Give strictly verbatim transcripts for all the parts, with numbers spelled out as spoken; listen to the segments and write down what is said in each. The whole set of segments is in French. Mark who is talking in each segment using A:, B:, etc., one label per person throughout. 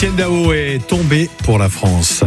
A: Etienne Dao est tombé pour la France.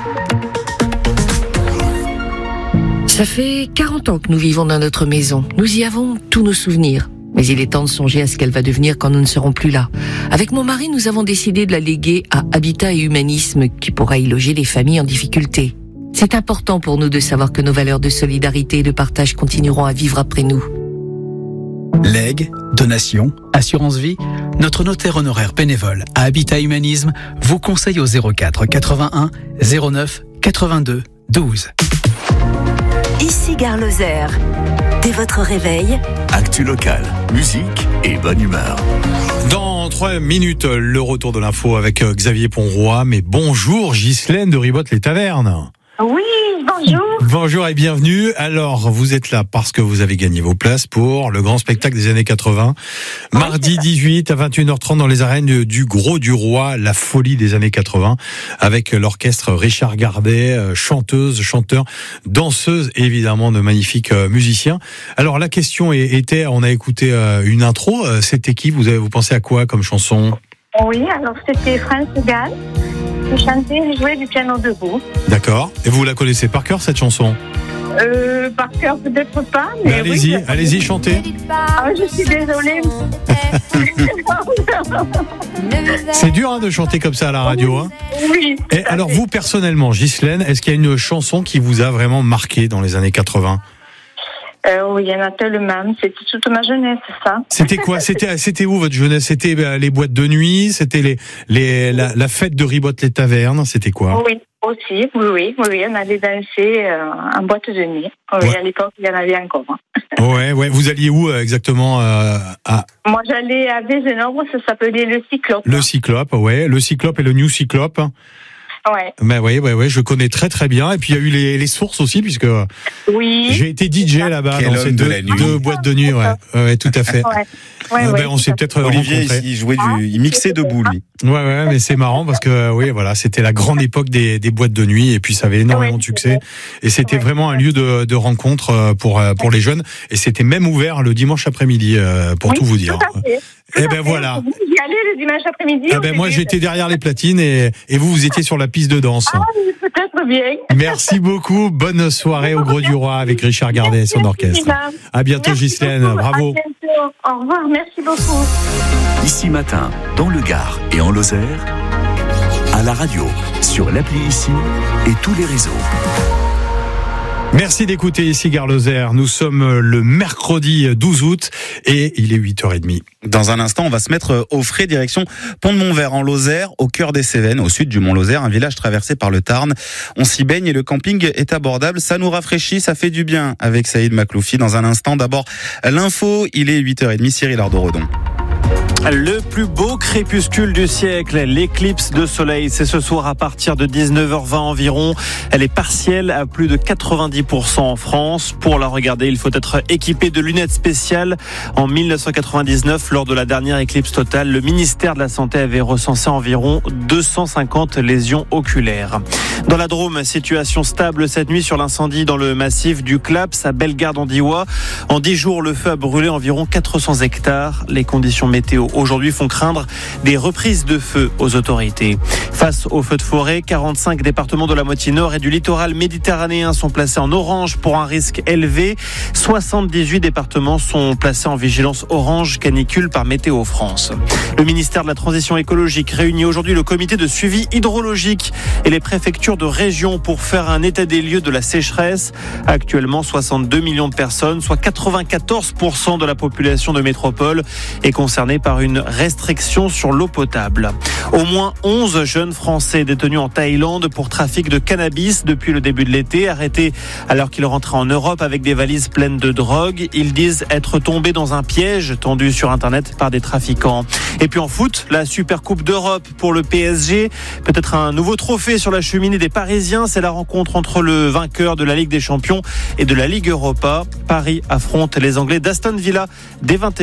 B: Ça fait quarante ans que nous vivons dans notre maison. Nous y avons tous nos souvenirs. Mais il est temps de songer à ce qu'elle va devenir quand nous ne serons plus là. Avec mon mari, nous avons décidé de la léguer à Habitat et Humanisme, qui pourra y loger les familles en difficulté. C'est important pour nous de savoir que nos valeurs de solidarité et de partage continueront à vivre après nous.
C: Legs, donations, assurance vie, notre notaire honoraire bénévole à Habitat Humanisme vous conseille au zéro quatre quatre-vingt-un zéro neuf quatre-vingt-deux douze.
D: Ici Gare Lozère. Dès votre réveil,
E: actu locale, musique et bonne humeur.
A: Dans trois minutes, le retour de l'info avec Xavier Ponroy. Mais bonjour Ghislaine de Ribotte-les-Tavernes.
F: Oui, bonjour.
A: Bonjour et bienvenue. Alors, vous êtes là parce que vous avez gagné vos places pour le grand spectacle des années quatre-vingts. Oui, mardi dix-huit à vingt et une heures trente dans les arènes du Gros du Roi, la folie des années quatre-vingts, avec l'orchestre Richard Gardet, chanteuse, chanteur, danseuse, évidemment de magnifiques musiciens. Alors, la question était, on a écouté une intro, c'était qui? Vous avez, vous pensez à quoi comme chanson?
F: Oui, alors c'était France Gall. Je chantais et jouais du piano debout.
A: D'accord. Et vous la connaissez par cœur, cette chanson?
F: Euh, par cœur, peut-être pas, mais, mais
A: allez-y,
F: oui,
A: allez-y, chantez.
F: Ah, je suis désolée.
A: C'est dur hein, de chanter comme ça à la radio. Hein.
F: Oui.
A: Et alors, vous, personnellement, Ghislaine, est-ce qu'il y a une chanson qui vous a vraiment marqué dans les années quatre-vingts?
F: Euh, oui, il y en a tellement. C'était toute ma jeunesse, ça.
A: C'était quoi? C'était, c'était où votre jeunesse? C'était les boîtes de nuit? C'était les, les, la, la fête de Ribotte-les-Tavernes? C'était quoi?
F: Oui, aussi. Oui, oui, oui. On allait danser euh, en boîte de nuit. Oui, ouais. À l'époque, il y en avait encore. Hein.
A: Ouais, ouais. Vous alliez où exactement euh, à...
F: Moi, j'allais à Vézenobre. Ça s'appelait le Cyclope.
A: Le Cyclope, ouais. Le Cyclope et le New Cyclope.
F: Ouais.
A: Mais oui, ouais, ouais, je connais très très bien. Et puis il y a eu les, les sources aussi, puisque
F: oui.
A: J'ai été D J là-bas
E: Quel
A: dans ces deux, deux boîtes de nuit. Ouais, ouais, tout à fait.
F: Ouais. Ouais,
A: euh,
F: ouais,
A: ben, on s'est peut-être
E: Olivier,
A: rencontrés.
E: il jouait du, il mixait debout lui.
A: Ouais, ouais, mais c'est marrant parce que oui, voilà, c'était la grande époque des, des boîtes de nuit et puis ça avait énormément
F: ouais,
A: de succès
F: vrai.
A: Et c'était ouais. vraiment un lieu de, de rencontre pour pour les jeunes et c'était même ouvert le dimanche après-midi pour
F: oui,
A: tout vous dire.
F: Tout à fait.
A: Et ben voilà.
F: Vous y allez le dimanche après-midi?
A: Eh ben moi j'étais derrière les platines et, et vous vous étiez sur la piste de danse.
F: Ah oui, peut-être bien.
A: Merci beaucoup. Bonne soirée au Gros du Roi avec Richard Gardet et son orchestre. À bientôt Ghislaine. Bravo.
F: À bientôt. Au revoir. Merci beaucoup.
E: Ici Matin, dans le Gard et en Lozère, à la radio, sur l'appli Ici et tous les réseaux.
A: Merci d'écouter Ici Gare Lozère. Nous sommes le mercredi douze août et il est huit heures trente.
G: Dans un instant, on va se mettre au frais direction Pont de Montvert en Lozère, au cœur des Cévennes, au sud du Mont Lozère, un village traversé par le Tarn. On s'y baigne et le camping est abordable. Ça nous rafraîchit, ça fait du bien avec Saïd Makloufi. Dans un instant, d'abord l'info, il est huit heures trente. Cyril Ardorodon.
H: Le plus beau crépuscule du siècle, l'éclipse de soleil, c'est ce soir à partir de dix-neuf heures vingt environ. Elle est partielle à plus de quatre-vingt-dix pour cent en France. Pour la regarder, il faut être équipé de lunettes spéciales. En dix-neuf cent quatre-vingt-dix-neuf, lors de la dernière éclipse totale, le ministère de la Santé avait recensé environ deux cent cinquante lésions oculaires. Dans la Drôme, situation stable cette nuit sur l'incendie dans le massif du Claps à Bellegarde-en-Diois. En dix jours, le feu a brûlé environ quatre cents hectares. Les conditions météo aujourd'hui font craindre des reprises de feu aux autorités. Face aux feux de forêt, quarante-cinq départements de la moitié nord et du littoral méditerranéen sont placés en orange pour un risque élevé. soixante-dix-huit départements sont placés en vigilance orange canicule par Météo France. Le ministère de la Transition écologique réunit aujourd'hui le comité de suivi hydrologique et les préfectures de région pour faire un état des lieux de la sécheresse. Actuellement, soixante-deux millions de personnes, soit quatre-vingt-quatorze pour cent de la population de métropole, est concernée par une restriction sur l'eau potable. Au moins onze jeunes Français détenus en Thaïlande pour trafic de cannabis depuis le début de l'été, arrêtés alors qu'ils rentraient en Europe avec des valises pleines de drogue. Ils disent être tombés dans un piège tendu sur Internet par des trafiquants. Et puis en foot, la Super Coupe d'Europe pour le P S G. Peut-être un nouveau trophée sur la cheminée des Parisiens. C'est la rencontre entre le vainqueur de la Ligue des Champions et de la Ligue Europa. Paris affronte les Anglais d'Aston Villa dès vingt et une heures.